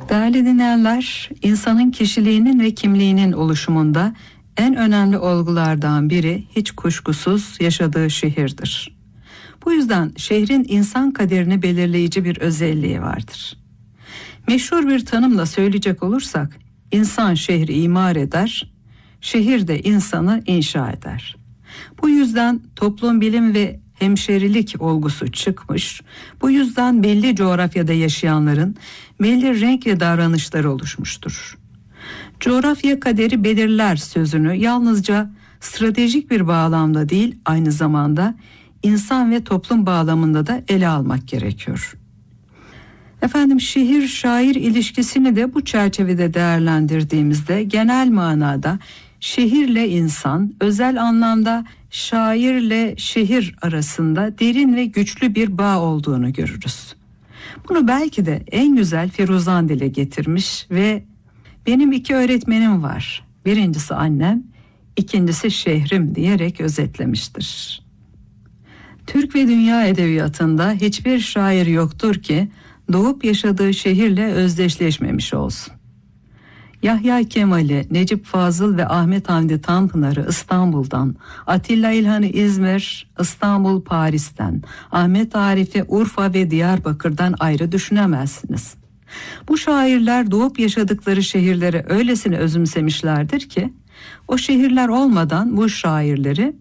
Değerli dinleyenler, insanın kişiliğinin ve kimliğinin oluşumunda en önemli olgulardan biri hiç kuşkusuz yaşadığı şehirdir. Bu yüzden şehrin insan kaderini belirleyici bir özelliği vardır. Meşhur bir tanımla söyleyecek olursak, insan şehri imar eder, şehir de insanı inşa eder. Bu yüzden toplum bilim ve hemşerilik olgusu çıkmış, bu yüzden belli coğrafyada yaşayanların belli renk ve davranışları oluşmuştur. Coğrafya kaderi belirler sözünü yalnızca stratejik bir bağlamda değil, aynı zamanda insan ve toplum bağlamında da ele almak gerekiyor. Şehir-şair ilişkisini de bu çerçevede değerlendirdiğimizde genel manada şehirle insan, özel anlamda şairle şehir arasında derin ve güçlü bir bağ olduğunu görürüz. Bunu belki de en güzel Firuzan dile getirmiş ve benim 2 öğretmenim var. Birincisi annem, ikincisi şehrim diyerek özetlemiştir. Türk ve dünya edebiyatında hiçbir şair yoktur ki doğup yaşadığı şehirle özdeşleşmemiş olsun. Yahya Kemal'i, Necip Fazıl ve Ahmet Hamdi Tanpınar'ı İstanbul'dan, Atilla İlhan'ı İzmir, İstanbul, Paris'ten, Ahmet Arif'i Urfa ve Diyarbakır'dan ayrı düşünemezsiniz. Bu şairler doğup yaşadıkları şehirlere öylesine özümsemişlerdir ki, o şehirler olmadan bu şairleri